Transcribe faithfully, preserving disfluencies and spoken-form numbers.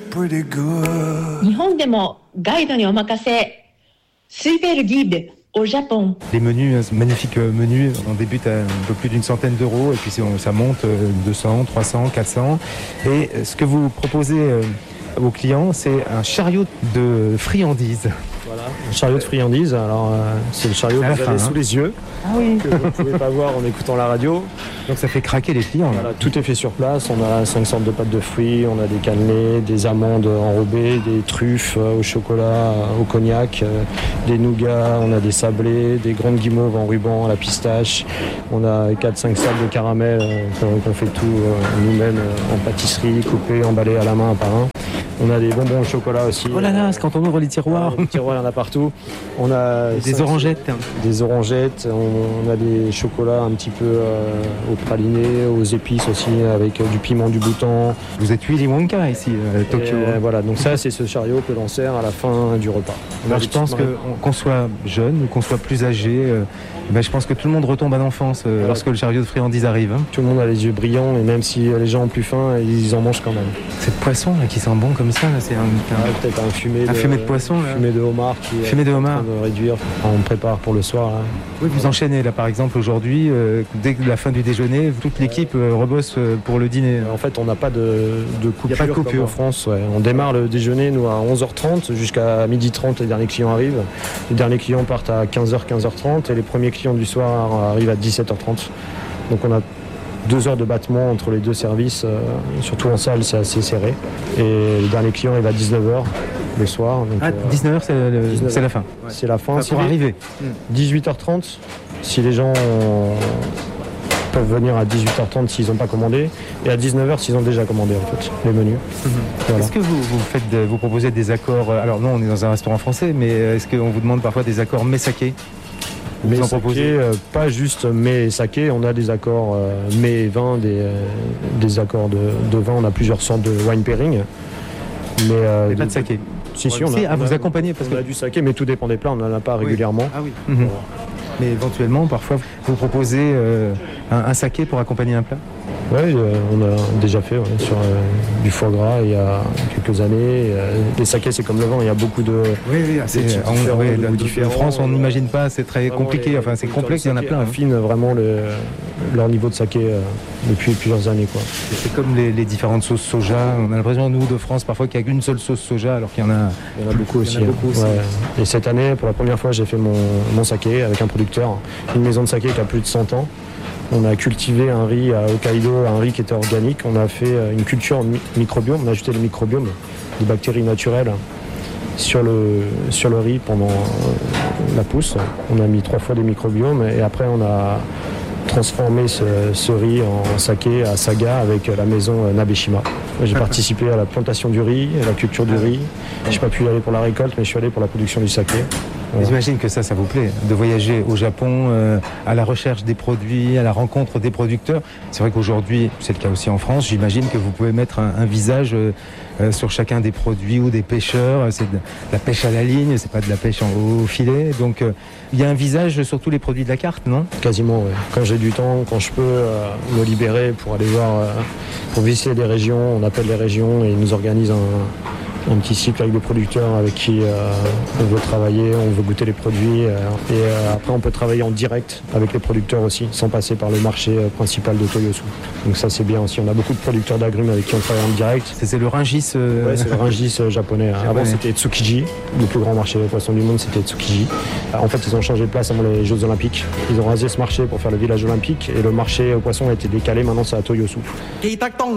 pretty good. 日本でもガイドにお任せ。スイベルギードau Japon. Les menus, magnifiques menus, on débute à un peu plus d'une centaine d'euros et puis ça monte deux cents, trois cents, quatre cents. Et ce que vous proposez aux clients, c'est un chariot de friandises. Voilà, un chariot de friandises. Alors, euh, c'est le chariot que vous avez hein. sous les yeux, ah oui. que vous ne pouvez pas voir en écoutant la radio. Donc ça fait craquer les clients. Voilà, tout est fait sur place. On a cinq sortes de pâtes de fruits, on a des cannelés, des amandes enrobées, des truffes au chocolat, au cognac, des nougats, on a des sablés, des grandes guimauves en ruban à la pistache. On a quatre cinq sacs de caramel qu'on fait tout nous-mêmes en pâtisserie, coupés, emballés à la main un par un. On a des bonbons au chocolat aussi. Oh là là, c'est quand on ouvre les tiroirs. Les tiroirs, il y en a partout. On a des cinq, orangettes. Des orangettes. On, on a des chocolats un petit peu euh, au praliné, aux épices aussi, avec euh, du piment, du bouton. Vous êtes Willy Wonka ici, à Tokyo. Et, euh, voilà, donc ça, c'est ce chariot que l'on sert à la fin du repas. Alors, je pense que, qu'on soit jeune ou qu'on soit plus âgé, euh, ben, je pense que tout le monde retombe à l'enfance euh, voilà. lorsque le chariot de friandises arrive. Hein. Tout le monde a les yeux brillants et même si les gens ont plus faim, ils en mangent quand même. C'est le poisson là, qui sent bon comme ça, là, c'est un, un... Ouais, peut-être un fumé de, un fumé de poisson, là. Fumé de homard qui fumé de homard. est en train de réduire. On prépare pour le soir. Là. Oui, vous enchaînez là par exemple aujourd'hui, euh, dès la fin du déjeuner, toute l'équipe euh, rebosse euh, pour le dîner. En fait, on n'a pas de, de coupure, pas de coupure comme en France. Ouais. On démarre le déjeuner nous à onze heures trente jusqu'à midi trente. Les derniers clients arrivent. Les derniers clients partent à quinze heures, quinze heures trente et les premiers clients du soir arrivent à dix-sept heures trente. Donc on a deux heures de battement entre les deux services, euh, surtout en salle c'est assez serré. Et le dernier client il va à dix-neuf heures le soir. Donc, ah, dix-neuf heures c'est, le, dix-neuf heures. C'est la fin. Ouais. C'est la fin. Enfin, pour arriver. dix-huit heures trente, si les gens euh, peuvent venir à dix-huit heures trente s'ils n'ont pas commandé, et à dix-neuf heures s'ils ont déjà commandé en fait, les menus. Mm-hmm. Voilà. Est-ce que vous, vous, faites de, vous proposez des accords, alors non on est dans un restaurant français, mais est-ce qu'on vous demande parfois des accords mets saké? Mais saké, euh, pas juste mais saké, on a des accords euh, mais vin, des, euh, des accords de, de vin, on a plusieurs sortes de wine pairing. Mais, euh, mais pas de saké. Si, si, on a, à vous accompagner parce on que... a du saké, mais tout dépend des plats, on n'en a pas oui. régulièrement. Ah oui. Mm-hmm. Voilà. Mais éventuellement, parfois, vous proposez euh, un, un saké pour accompagner un plat? Oui, euh, on a déjà fait ouais, sur euh, du foie gras il y a quelques années. Euh, les sakés, c'est comme le vin, il y a beaucoup de. Oui, oui, c'est, on, oui de, de, de France, on n'imagine pas, c'est très compliqué, les, enfin c'est complexe, il y en a plein. Ils affinent hein. vraiment le, leur niveau de saké euh, depuis plusieurs années. Quoi. C'est comme les, les différentes sauces soja. On a l'impression, nous, de France, parfois qu'il n'y a qu'une seule sauce soja, alors qu'il y en a, il y en a beaucoup aussi. Il y en a beaucoup aussi. Ouais. Et cette année, pour la première fois, j'ai fait mon, mon saké avec un producteur, une maison de saké qui a plus de cent ans. On a cultivé un riz à Hokkaido, un riz qui était organique. On a fait une culture en microbiome. On a ajouté le microbiome, des bactéries naturelles sur le, sur le riz pendant la pousse. On a mis trois fois des microbiomes et après on a transformé ce, ce riz en saké à Saga avec la maison Nabeshima. J'ai participé à la plantation du riz, à la culture du riz. Je n'ai pas pu y aller pour la récolte, mais je suis allé pour la production du saké. Voilà. J'imagine que ça, ça vous plaît, de voyager au Japon, euh, à la recherche des produits, à la rencontre des producteurs. C'est vrai qu'aujourd'hui, c'est le cas aussi en France, j'imagine que vous pouvez mettre un, un visage euh, euh, sur chacun des produits ou des pêcheurs. C'est de la pêche à la ligne, c'est pas de la pêche en, au filet. Donc, euh, il y a un visage sur tous les produits de la carte, non? Quasiment, oui. Quand j'ai du temps, quand je peux euh, me libérer pour aller voir, euh, pour visiter des régions, on appelle les régions et ils nous organisent un... un petit cycle avec des producteurs avec qui euh, on veut travailler, on veut goûter les produits euh, et euh, après on peut travailler en direct avec les producteurs aussi sans passer par le marché euh, principal de Toyosu. Donc ça c'est bien aussi, on a beaucoup de producteurs d'agrumes avec qui on travaille en direct. C'est, c'est le Rungis euh... Ouais, c'est le Rungis euh, japonais. japonais. Avant c'était Tsukiji, le plus grand marché de poissons du monde c'était Tsukiji. En fait ils ont changé de place avant les Jeux Olympiques. Ils ont rasé ce marché pour faire le village olympique et le marché aux poissons a été décalé, maintenant c'est à Toyosu.